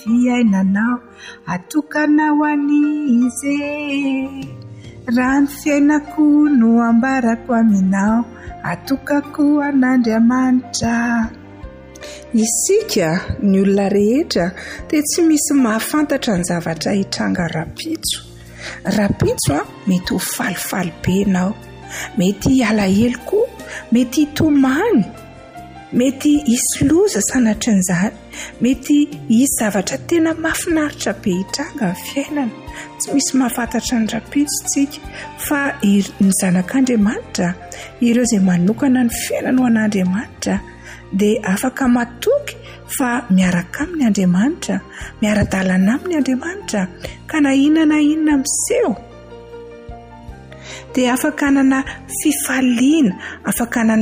fiainanao atokanao anize raha ny fiainako no ambarako aminao atokako an'Andriamanitra. Isika ny olona rehetra dia tsy misy mahafantatra ny zavatra hitranga rapitso. Rapitso mety ho falifaly be ianao, mety hialahelo koa, mety hitomany, mety hisy loza sanatran'izany, mety hisy zavatra tena mahafinaritra be hitranga ny fiainana. Tsy misy mahafantatra ny rapitso tsika fa ny zanak'Andriamanitra, ireo izay manokana ny fiainana ho an'Andriamanitra dia afaka matoky fa miaraka amin'ny Andriamanitra, miara-dalana amin'ny Andriamanitra, ka na inona miseho dia afaka hanana fifaliana, afaka hanana